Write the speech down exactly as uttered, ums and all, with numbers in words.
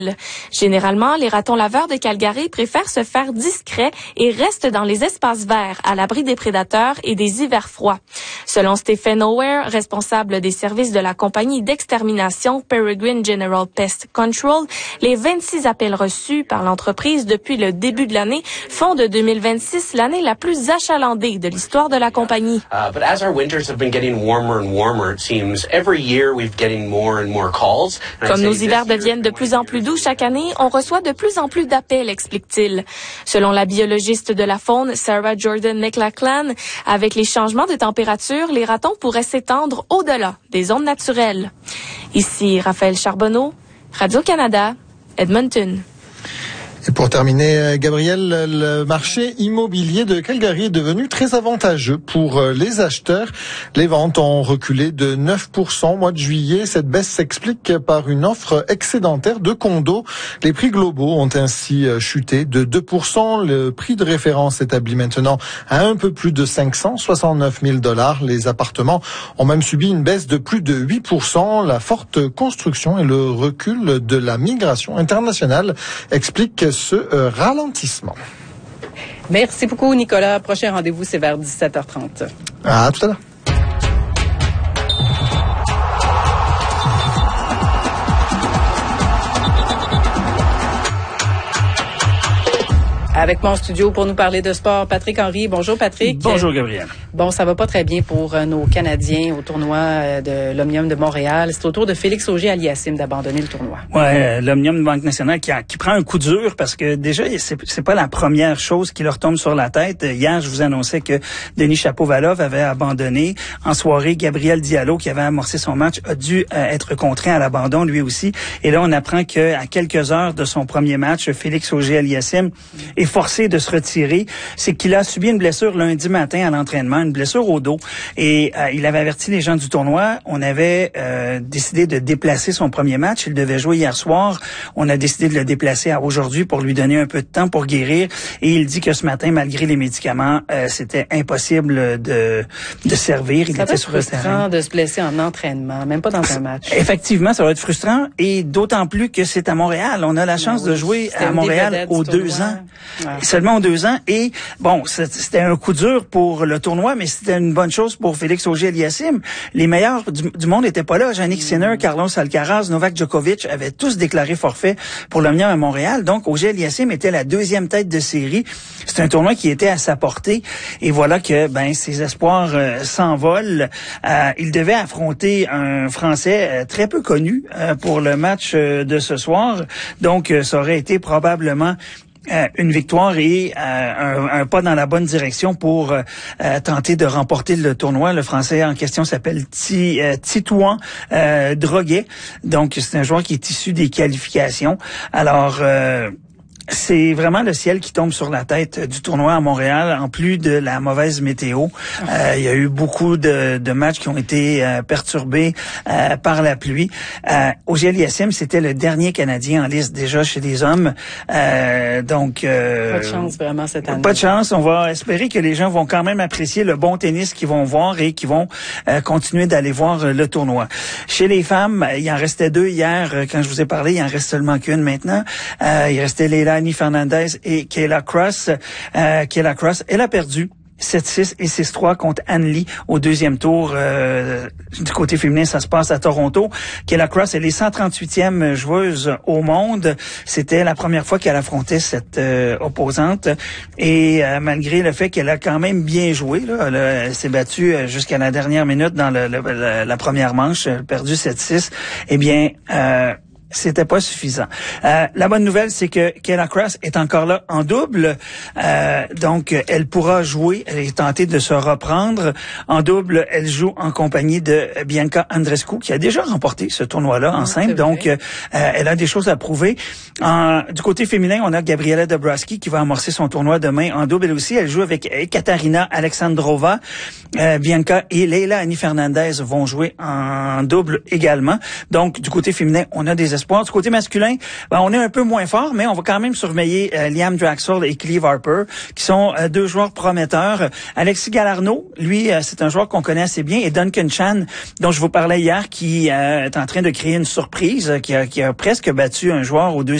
Généralement, les ratons laveurs de Calgary préfèrent se faire discrets et restent dans les espaces verts, à l'abri des prédateurs et des hivers froids. Selon Stephen O'Ware, responsable des services de la compagnie d'extermination Peregrine General Pest Control, les vingt-six appels reçus par l'entreprise depuis le début de l'année font de deux mille vingt-six l'année la plus achalandée de l'histoire de la compagnie. Uh, but as our winters have been getting warmer and warmer, it seems every year we've getting more and more calls. Comme nos hivers deviennent de plus en plus doux chaque année, on reçoit de plus en plus d'appels, explique-t-il. Selon la biologiste de la faune, Sarah Jordan McLachlan, avec les changements de température, les ratons pourraient s'étendre au-delà des zones naturelles. Ici Raphaël Charbonneau, Radio-Canada, Edmonton. Et pour terminer, Gabriel, le marché immobilier de Calgary est devenu très avantageux pour les acheteurs. Les ventes ont reculé de neuf pour cent au mois de juillet. Cette baisse s'explique par une offre excédentaire de condos. Les prix globaux ont ainsi chuté de deux pour cent. Le prix de référence s'établit maintenant à un peu plus de cinq cent soixante-neuf mille dollars. Les appartements ont même subi une baisse de plus de huit pour cent. La forte construction et le recul de la migration internationale expliquent ce euh, ralentissement. Merci beaucoup, Nicolas. Prochain rendez-vous, c'est vers dix-sept heures trente. À tout à l'heure. Avec moi en studio pour nous parler de sport, Patrick Henry. Bonjour, Patrick. Bonjour, Gabriel. Bon, ça va pas très bien pour euh, nos Canadiens au tournoi euh, de l'Omnium de Montréal. C'est au tour de Félix Auger-Aliassime d'abandonner le tournoi. Ouais, euh, l'Omnium de Banque Nationale qui, a, qui prend un coup dur parce que déjà, c'est, c'est pas la première chose qui leur tombe sur la tête. Hier, je vous annonçais que Denis Chapovalov avait abandonné. En soirée, Gabriel Diallo, qui avait amorcé son match, a dû euh, être contraint à l'abandon lui aussi. Et là, on apprend qu'à quelques heures de son premier match, Félix Auger-Aliassime est forcé de se retirer. C'est qu'il a subi une blessure lundi matin à l'entraînement, une blessure au dos. Et euh, il avait averti les gens du tournoi. On avait euh, décidé de déplacer son premier match. Il devait jouer hier soir. On a décidé de le déplacer à aujourd'hui pour lui donner un peu de temps pour guérir. Et il dit que ce matin, malgré les médicaments, euh, c'était impossible de, de servir. Il ça était sur le terrain. C'est frustrant de se blesser en entraînement, même pas dans un match. Effectivement, ça va être frustrant. Et d'autant plus que c'est à Montréal. On a la chance ben oui, de jouer à Montréal aux deux ans. Ouais. Seulement aux deux ans. Et bon, c'était un coup dur pour le tournoi, mais c'était une bonne chose pour Félix Auger-Aliassime. Les meilleurs du, du monde n'étaient pas là. Jannik Sinner, Carlos Alcaraz, Novak Djokovic avaient tous déclaré forfait pour l'Omnium à Montréal. Donc, Auger-Aliassime était la deuxième tête de série. C'est un tournoi qui était à sa portée. Et voilà que ben ses espoirs euh, s'envolent. Euh, il devait affronter un Français euh, très peu connu euh, pour le match euh, de ce soir. Donc, euh, ça aurait été probablement Euh, une victoire et euh, un, un pas dans la bonne direction pour euh, euh, tenter de remporter le tournoi. Le Français en question s'appelle Ti, euh, Titouan euh, Droguet. Donc, c'est un joueur qui est issu des qualifications. Alors... Euh, c'est vraiment le ciel qui tombe sur la tête du tournoi à Montréal, en plus de la mauvaise météo. Euh, il y a eu beaucoup de, de matchs qui ont été euh, perturbés euh, par la pluie. Euh, Auger-Aliassime, c'était le dernier Canadien en liste déjà chez les hommes. Euh, donc, euh, pas de chance vraiment cette année. Pas de chance. On va espérer que les gens vont quand même apprécier le bon tennis qu'ils vont voir et qu'ils vont euh, continuer d'aller voir euh, le tournoi. Chez les femmes, il en restait deux hier. Euh, quand je vous ai parlé, il en reste seulement qu'une maintenant. Euh, il restait Leila Annie Fernandez et Kayla Cross. Euh, Kayla Cross, elle a perdu sept six et six trois contre Anne Lee au deuxième tour. Euh, du côté féminin, ça se passe à Toronto. Kayla Cross, elle est cent trente-huitième joueuse au monde. C'était la première fois qu'elle affrontait cette euh, opposante. Et euh, malgré le fait qu'elle a quand même bien joué, là, elle, elle s'est battue jusqu'à la dernière minute dans le, le, la, la première manche, elle a perdu sept six, eh bien... Euh, c'était pas suffisant. Euh, la bonne nouvelle, c'est que Kayla Cross est encore là en double. Euh, donc, elle pourra jouer. Elle est tentée de se reprendre. En double, elle joue en compagnie de Bianca Andreescu, qui a déjà remporté ce tournoi-là en simple. Donc, euh, elle a des choses à prouver. En, du côté féminin, on a Gabriela Dabrowski qui va amorcer son tournoi demain en double. Elle aussi, elle joue avec Katarina Alexandrova. Euh, Bianca et Leila Annie Fernandez vont jouer en double également. Donc, du côté féminin, on a des espoirs. Du côté masculin, ben, on est un peu moins fort, mais on va quand même surveiller euh, Liam Draxler et Cleve Harper, qui sont euh, deux joueurs prometteurs. Alexis Galarneau, lui, euh, c'est un joueur qu'on connaît assez bien, et Duncan Chan, dont je vous parlais hier, qui euh, est en train de créer une surprise, qui a, qui a presque battu un joueur au deuxième